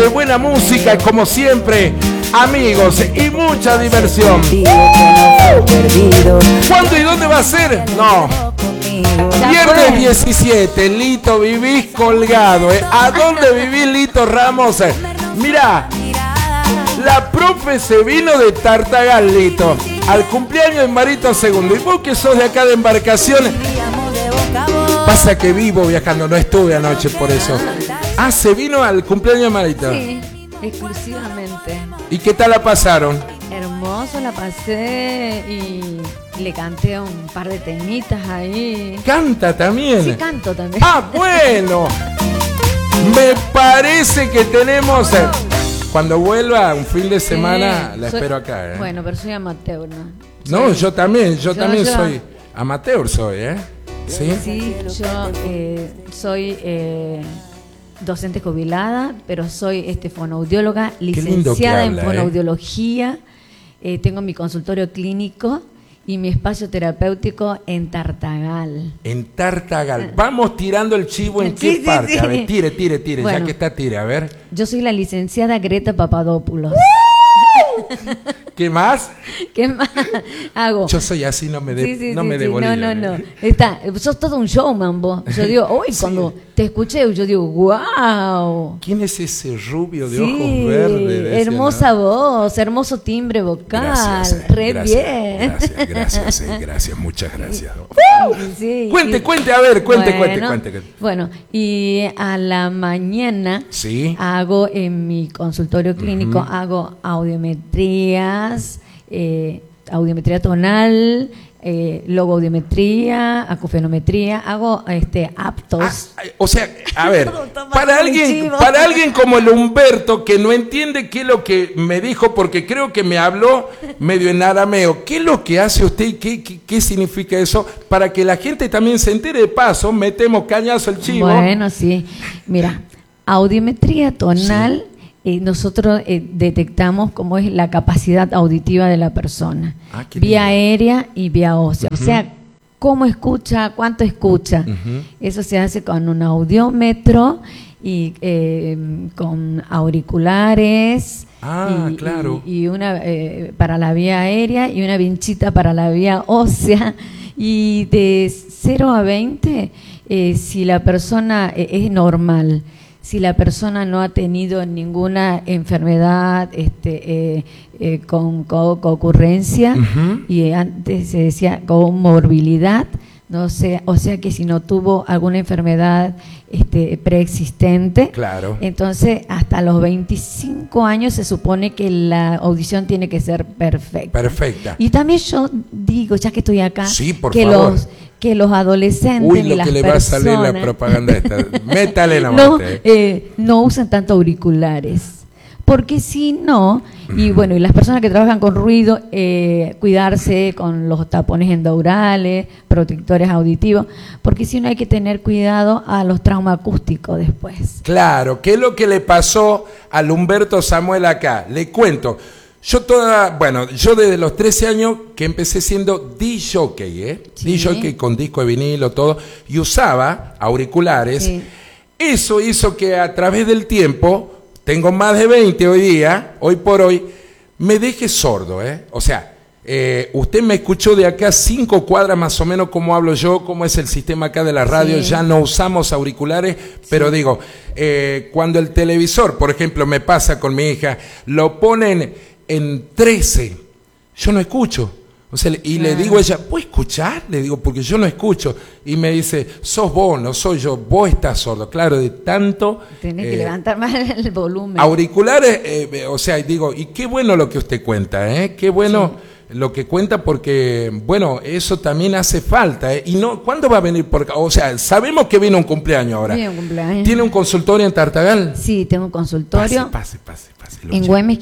de buena música y como siempre, amigos y mucha diversión. ¿Cuándo y dónde va a ser? No. Viernes 17, Lito, vivís colgado. ¿A dónde vivís, Lito Ramos? Mirá, la profe se vino de Tartagal, Lito, al cumpleaños de Marito II. Y vos que sos de acá de Embarcaciones. Pasa que vivo viajando, no estuve anoche por eso. Ah, se vino al cumpleaños de Marito. Sí, exclusivamente. ¿Y qué tal la pasaron? Hermoso, la pasé y le canté un par de temitas ahí. ¿Canta también? Sí, canto también. Ah, bueno. Me parece que tenemos... cuando vuelva un fin de semana, la espero acá. Bueno, pero soy amateur, ¿no? No, yo también soy amateur, ¿eh? Sí, sí, yo soy docente jubilada, pero soy fonoaudióloga, licenciada en fonoaudiología. Tengo mi consultorio clínico y mi espacio terapéutico en Tartagal. En Tartagal. Vamos tirando el chivo en qué parte. Sí. A ver, tire, bueno, ya que está, tire, a ver. Yo soy la licenciada Greta Papadopoulos. ¿Qué más? ¿Qué más hago? Yo soy así, no me dé bolilla. No. Sos todo un showman vos. Yo digo, hoy cuando te escuché, yo digo, wow. ¿Quién es ese rubio de ojos verdes? Hermosa voz, hermoso timbre vocal. Gracias, bien. Gracias, muchas gracias. Sí, cuente, a ver, cuente. Bueno, y a la mañana hago en mi consultorio clínico, hago audiometrías, audiometría tonal, logoaudiometría, acufenometría, hago aptos. O sea, a ver, para alguien como el Humberto que no entiende qué es lo que me dijo, porque creo que me habló medio en arameo, ¿qué es lo que hace usted y qué significa eso? Para que la gente también se entere, de paso, metemos cañazo al chivo. Bueno, sí, mira, audiometría tonal. Nosotros detectamos cómo es la capacidad auditiva de la persona, vía aérea y vía ósea. O sea, cómo escucha, cuánto escucha. Eso se hace con un audiómetro y con auriculares. Claro. Y una para la vía aérea y una vinchita para la vía ósea. Y de 0 a 20, si la persona es normal, si la persona no ha tenido ninguna enfermedad con concurrencia, y antes se decía comorbilidad, no sé, o sea que si no tuvo alguna enfermedad preexistente, claro. Entonces hasta los 25 años se supone que la audición tiene que ser perfecta. Y también yo digo, ya que estoy acá, que los adolescentes y las personas... le va a salir la propaganda esta. Métale la no usan tanto auriculares. Porque si no, y bueno, y las personas que trabajan con ruido, cuidarse con los tapones endourales, protectores auditivos, porque si no hay que tener cuidado a los traumas acústicos después. Claro, ¿qué es lo que le pasó al Humberto Samuel acá? Le cuento. Yo desde los 13 años que empecé siendo DJ, DJ con disco de vinilo, todo, y usaba auriculares. Sí. Eso hizo que a través del tiempo, tengo más de 20 hoy por hoy, me deje sordo, O sea, usted me escuchó de acá 5 cuadras más o menos cómo hablo yo, cómo es el sistema acá de la radio, ya no usamos auriculares, pero digo, cuando el televisor, por ejemplo, me pasa con mi hija, lo ponen en 13, yo no escucho. O sea, y le digo a ella, ¿puedo escuchar? Le digo, porque yo no escucho. Y me dice, sos vos, no soy yo, vos estás sordo. Claro, de tanto... Tenés que levantar más el volumen. Auriculares, o sea, digo, y qué bueno lo que usted cuenta, qué bueno lo que cuenta, porque, bueno, eso también hace falta, Y no, ¿cuándo va a venir por acá? O sea, sabemos que viene un cumpleaños ahora. Viene un cumpleaños. ¿Tiene un consultorio en Tartagal? Sí, tengo un consultorio. Pase. En Güemes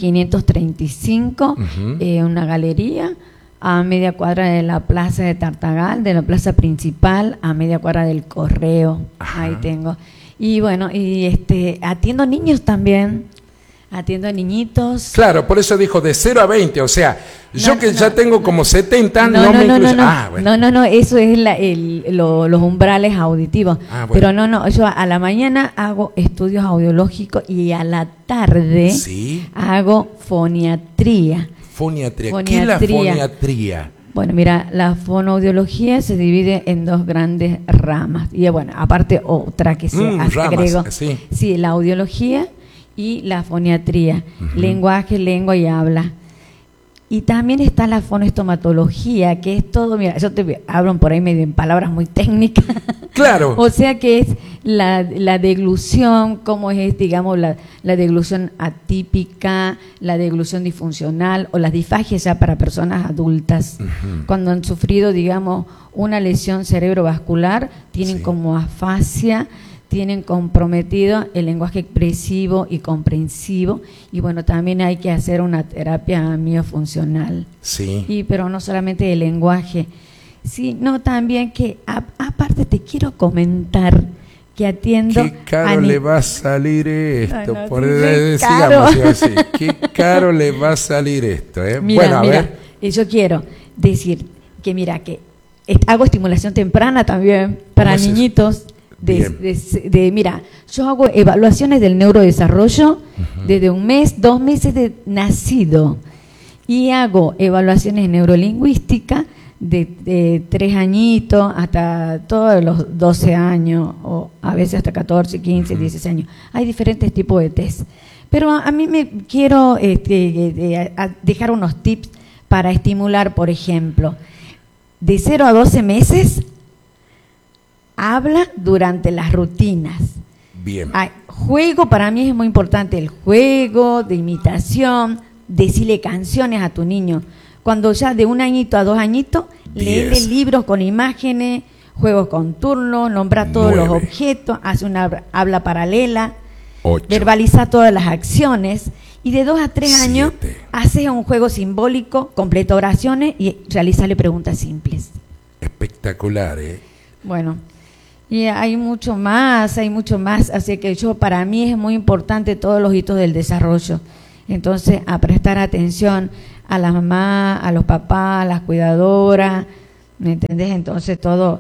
535, una galería a media cuadra de la plaza de Tartagal, de la plaza principal, a media cuadra del Correo. Ahí tengo. Y bueno, y atiendo niños también. Atiendo a niñitos. Claro, por eso dijo de 0 a 20, o sea, Yo que ya tengo como 70, no me incluyo. Ah, bueno. No, eso es los umbrales auditivos. Ah, bueno. Pero no, yo a la mañana hago estudios audiológicos y a la tarde Sí. hago foniatría. Foniatría. ¿Qué es la foniatría? Bueno, mira, la fonoaudiología se divide en dos grandes ramas. Y bueno, aparte otra que se agregó. Sí. Sí, la audiología y la foniatría. Lenguaje, lengua y habla. Y también está la fonoestomatología, que es todo, mira, yo te hablo por ahí medio en palabras muy técnicas. Claro. O sea que es la deglución, cómo es, digamos, la deglución atípica, la deglución disfuncional o las disfagias ya para personas adultas. Cuando han sufrido, digamos, una lesión cerebrovascular, tienen como afasia, tienen comprometido el lenguaje expresivo y comprensivo, y bueno, también hay que hacer una terapia miofuncional. Sí. Pero no solamente el lenguaje, sino también que aparte te quiero comentar que atiendo. Qué caro le va a salir esto. Caro. Sigamos, así. Qué caro le va a salir esto, ¿eh? Mira, bueno, a ver. Yo quiero decir que mira que hago estimulación temprana también para niñitos. Mira, yo hago evaluaciones del neurodesarrollo desde 1 mes, 2 meses de nacido, y hago evaluaciones neurolingüísticas de 3 añitos hasta todos los 12 años, o a veces hasta 14, 15, 16 años. Hay diferentes tipos de test. Pero a mí me quiero dejar unos tips para estimular, por ejemplo, de 0 a 12 meses. Habla durante las rutinas. Bien. Juego, para mí es muy importante el juego de imitación, decirle canciones a tu niño. Cuando ya de 1 añito a 2 añitos, léele libros con imágenes, juegos con turnos, nombra todos 9. los objetos, hace una habla paralela, 8. verbaliza todas las acciones. Y de 2 a 3 7. años, hace un juego simbólico, completa oraciones y realizarle preguntas simples. Espectacular, ¿eh? Bueno, y hay mucho más, así que para mí es muy importante todos los hitos del desarrollo. Entonces, a prestar atención a las mamás, a los papás, a las cuidadoras, ¿me entendés? Entonces todo,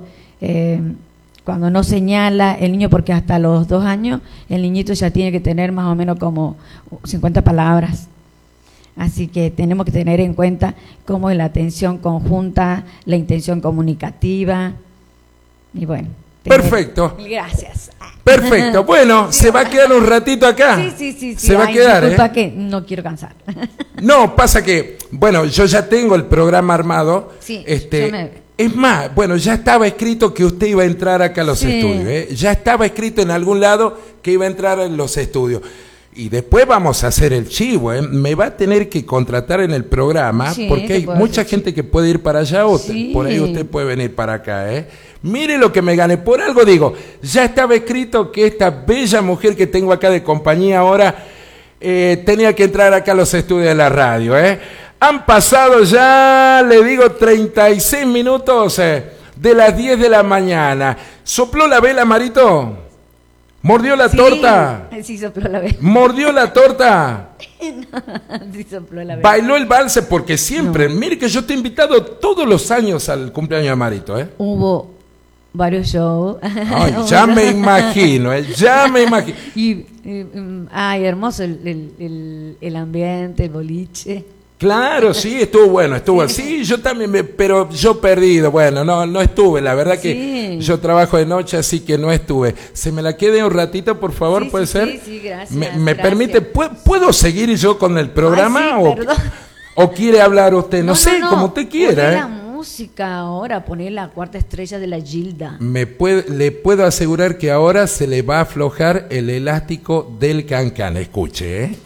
cuando no señala el niño, porque hasta los 2 años el niñito ya tiene que tener más o menos como 50 palabras. Así que tenemos que tener en cuenta cómo es la atención conjunta, la intención comunicativa, y bueno. Perfecto. Gracias. Perfecto. Bueno, se va a quedar un ratito acá. Sí. Se va a quedar, disculpa que no quiero cansar. No, pasa que, bueno, yo ya tengo el programa armado. Sí, Es más, bueno, ya estaba escrito que usted iba a entrar acá a los estudios, ¿eh? Ya estaba escrito en algún lado que iba a entrar en los estudios. Y después vamos a hacer el chivo, ¿eh? Me va a tener que contratar en el programa, porque hay mucha gente que puede ir para allá, o por ahí usted puede venir para acá, ¿eh? Mire lo que me gané. Por algo digo, ya estaba escrito que esta bella mujer que tengo acá de compañía ahora tenía que entrar acá a los estudios de la radio, ¿eh? Han pasado ya, le digo, 36 minutos de las 10 de la mañana. ¿Sopló la vela, Marito? ¿Mordió la torta? Sí, sopló la vela. ¿Mordió la torta? No, sí sopló la vela. ¿Bailó el valse? Porque siempre, mire que yo te he invitado todos los años al cumpleaños de Marito, ¿eh? Hubo varios shows. Ay, ya me imagino, ya me imagino. Hermoso el ambiente, el boliche. Claro, sí, estuvo bueno, sí, yo también, pero yo perdido, bueno, no estuve, la verdad que yo trabajo de noche, así que no estuve. ¿Se me la quede un ratito, por favor, puede ser? Sí, gracias. ¿Me permite, ¿puedo seguir yo con el programa? Perdón. ¿O quiere hablar usted? No sé, como usted quiera. La música ahora, poner la 4ª estrella de la Gilda. Le puedo asegurar que ahora se le va a aflojar el elástico del cancán, escuche, ¿eh?